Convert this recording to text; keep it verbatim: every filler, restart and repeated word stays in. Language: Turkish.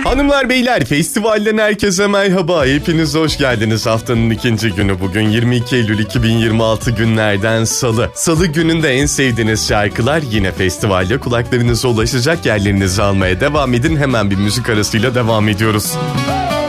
Hanımlar beyler, festivalden herkese merhaba. Hepiniz hoş geldiniz. Haftanın ikinci günü bugün yirmi iki Eylül iki bin yirmi altı günlerden Salı. Salı gününde en sevdiğiniz şarkılar yine festivalde kulaklarınıza ulaşacak, yerlerinizi almaya devam edin. Hemen bir müzik arasıyla devam ediyoruz.